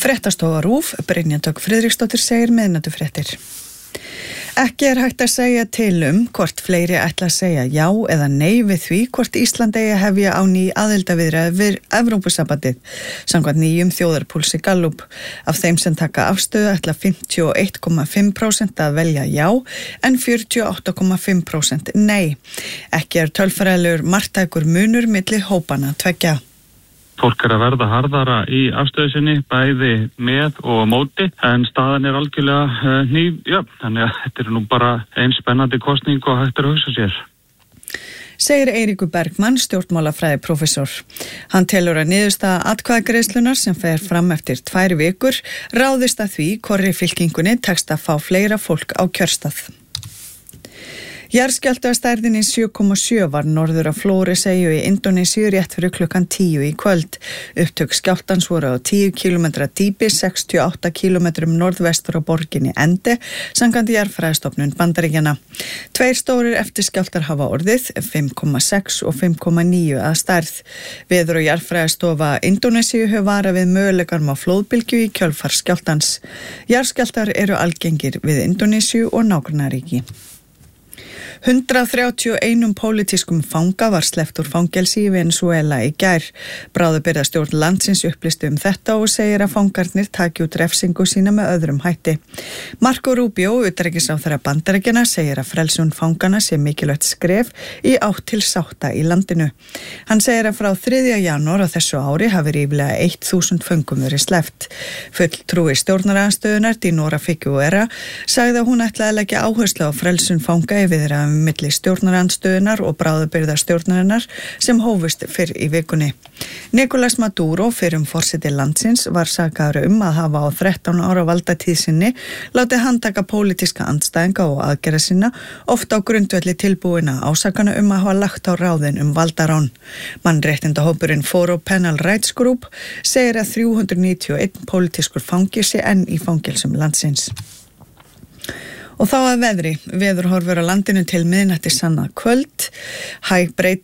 Fréttastofa RÚV, Brynja Dögg Friðriksdóttir segir miðnættufréttir. Ekki hægt að segja til hvort fleiri ætla að segja já eða nei við því hvort Ísland eigi að hefja á ný aðildarviðræður við Evrópusambandið, samkvæmt nýjum þjóðarpúlsi Gallup. Af þeim sem taka afstöðu ætla 51,5% að velja já en 48,5% nei. Ekki tölfræðilegur marktækur munur milli hópanna tveggja. Fólk að verða harðara í afstöðu sinni, bæði með og móti, en staðan algjörlega ný, þannig að þetta nú bara eins spennandi kosning og hægt að hugsa sér. Segir Eiríkur Bergmann, stjórnmálafræði prófessor. Hann telur að niðurstaða atkvæðagreiðslunnar sem fer fram eftir 2 vikur ráðist að því hvorri fylkingunni tekst að fá fleira fólk á kjörstað. Jarðskjálfti af stærðinni 7,7 var norður af Flóreseyju í Indónesíu rétt fyrir klukkan 10 í kvöld. Upptök skjálftans voru á 10 km dýpi, 68 km norðvestur á borginni Ende, samkvæmt jarðfræðistofnun Bandaríkjanna. 2 stórir eftirskjálftar hafa orðið, 5,6 og 5,9 að stærð. Veður- og jarðfræðistofa Indónesíu hefur varað við möguleikanum á flóðbylgju í kjölfar skjálftans. Jarðskjálftar eru algengir við Indónesíu og nágrannaríki. 131 pólitískum fanga var sleppt úr fangelsi í Venezuela í gær. Bráðabirgðastjórn landsins upplýsti þetta og segir að fangarnir taki út refsingu sína með öðrum hætti. Marco Rubio, utanríkisráðherra Bandaríkjanna, segir að frelsun fangana sé mikilvægt skref í átt til sátta í landinu. Hann segir að frá 3. janúar á þessu ári hafi ríflega 1000 föngum verið sleppt. Fulltrúi stjórnarandstöðunar, Dinora Figueira, sagði að hún ætlaði að leggja áherslu á frelsun fanga í viðræðum milli stjórnarandstöðunar og bráðabirgðastjórnarinnar sem hófust fyrr í vikunni. Nicolás Maduro, fyrrum forseti landsins, var sakaður að hafa á 13 ára valdatíð sinni látið handtaka pólitíska andstæðinga og aðgerða sinna, oft á grundvelli tilbúinna ásakana að hafa lagt á ráðin valdarán. Mannréttindahópurinn Foro Penal Rights Group segir að 391 pólitískur fangi sé enn í fangelsum landsins. Og þá að veðri. Veðurhorfur á landinu til miðnættis annað kvöld. Hæg breytileg